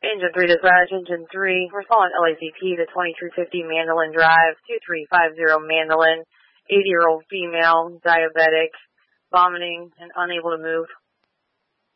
Engine 3 dispatch, Engine 3. We're calling LACP to 2350 Mandolin Drive, 2350 Mandolin. 80-year-old female, diabetic, vomiting, and unable to move.